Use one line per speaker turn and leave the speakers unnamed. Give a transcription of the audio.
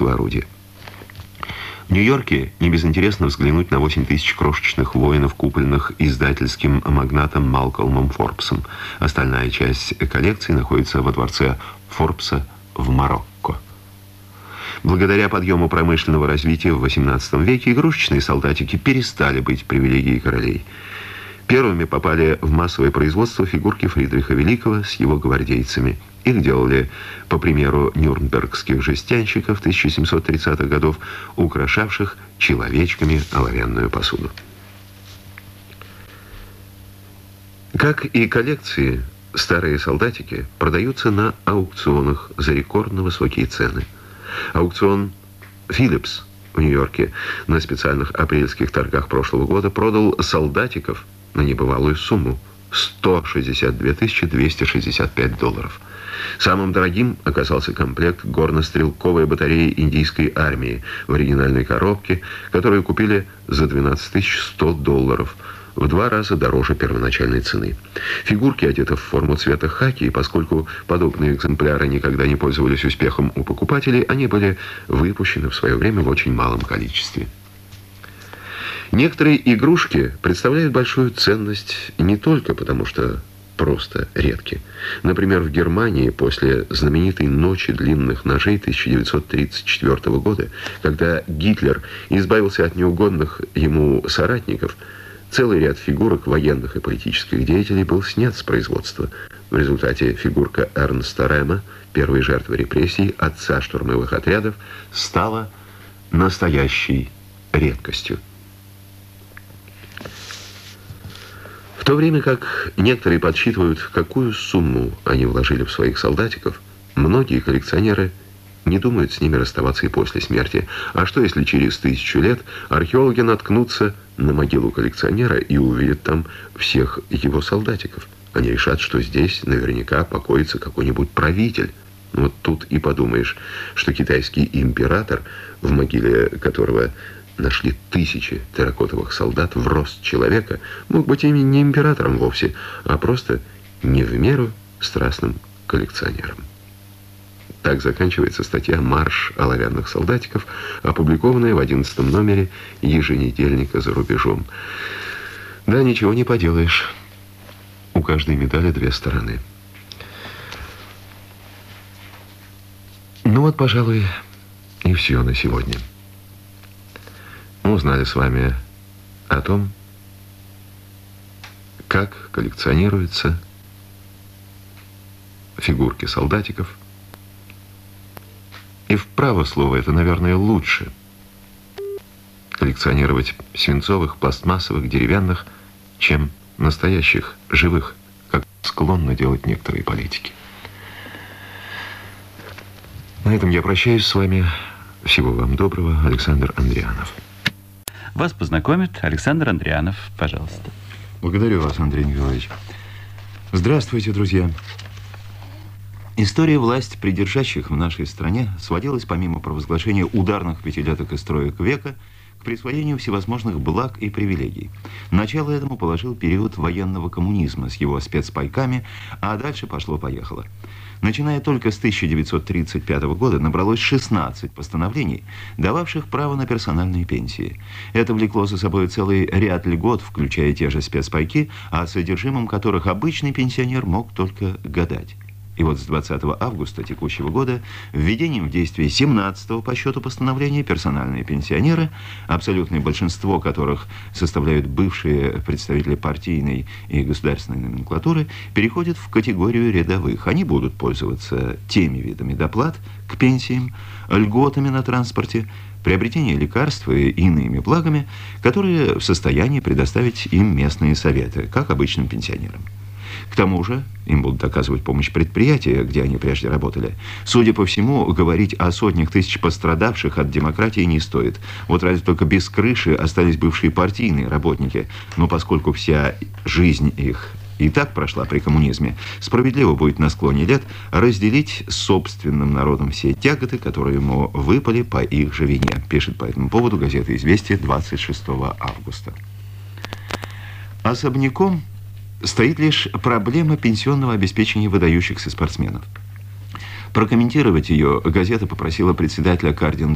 этого орудия. В Нью-Йорке не безинтересно взглянуть на 8 тысяч крошечных воинов, купленных издательским магнатом Малкольмом Форбсом. Остальная часть коллекции находится во дворце Форбса в Марокко. Благодаря подъему промышленного развития в XVIII веке игрушечные солдатики перестали быть привилегией королей. Первыми попали в массовое производство фигурки Фридриха Великого с его гвардейцами. Их делали, по примеру нюрнбергских жестянщиков 1730-х годов, украшавших человечками оловянную посуду. Как и коллекции, старые солдатики продаются на аукционах за рекордно высокие цены. Аукцион «Филлипс» в Нью-Йорке на специальных апрельских торгах прошлого года продал солдатиков на небывалую сумму – $162 265. Самым дорогим оказался комплект горнострелковой батареи индийской армии в оригинальной коробке, которую купили за $12 100, в 2 раза дороже первоначальной цены. Фигурки одеты в форму цвета хаки, и поскольку подобные экземпляры никогда не пользовались успехом у покупателей, они были выпущены в свое время в очень малом количестве. Некоторые игрушки представляют большую ценность не только потому, что просто редки. Например, в Германии после знаменитой «Ночи длинных ножей» 1934 года, когда Гитлер избавился от неугодных ему соратников, целый ряд фигурок военных и политических деятелей был снят с производства. В результате фигурка Эрнста Рема, первой жертвы репрессий, отца штурмовых отрядов, стала настоящей редкостью. В то время как некоторые подсчитывают, какую сумму они вложили в своих солдатиков, многие коллекционеры не думают с ними расставаться и после смерти. А что, если через 1000 лет археологи наткнутся на могилу коллекционера и увидят там всех его солдатиков? Они решат, что здесь наверняка покоится какой-нибудь правитель. Вот тут и подумаешь, что китайский император, в могиле которого нашли 1000 терракотовых солдат в рост человека, мог быть и не императором вовсе, а просто не в меру страстным коллекционером. Так заканчивается статья «Марш оловянных солдатиков», опубликованная в 11 номере еженедельника «За рубежом». Да, ничего не поделаешь. У каждой медали 2 стороны. Ну вот, пожалуй, и все на сегодня. Мы узнали с вами о том, как коллекционируются фигурки солдатиков. И вправо слово, это, наверное, лучше коллекционировать свинцовых, пластмассовых, деревянных, чем настоящих, живых, как склонны делать некоторые политики. На этом я прощаюсь с вами. Всего вам доброго. Александр Андрианов.
Вас познакомит Александр Андрианов. Пожалуйста.
Благодарю вас, Андрей Николаевич. Здравствуйте, друзья. История власти придержащих в нашей стране сводилась, помимо провозглашения ударных пятилеток и строек века, к присвоению всевозможных благ и привилегий. Начало этому положил период военного коммунизма с его спецпайками, а дальше пошло-поехало. Начиная только с 1935 года набралось 16 постановлений, дававших право на персональные пенсии. Это влекло за собой целый ряд льгот, включая те же спецпайки, о содержимом которых обычный пенсионер мог только гадать. И вот с 20 августа текущего года введением в действие 17-го по счету постановления персональные пенсионеры, абсолютное большинство которых составляют бывшие представители партийной и государственной номенклатуры, переходят в категорию рядовых. Они будут пользоваться теми видами доплат к пенсиям, льготами на транспорте, приобретение лекарств и иными благами, которые в состоянии предоставить им местные советы, как обычным пенсионерам. К тому же им будут оказывать помощь предприятия, где они прежде работали. Судя по всему, говорить о сотнях тысяч пострадавших от демократии не стоит. Вот разве только без крыши остались бывшие партийные работники. Но поскольку вся жизнь их и так прошла при коммунизме, справедливо будет на склоне лет разделить с собственным народом все тяготы, которые ему выпали по их же вине, пишет по этому поводу газета «Известия» 26 августа. Особняком стоит лишь проблема пенсионного обеспечения выдающихся спортсменов. Прокомментировать ее газета попросила председателя координационного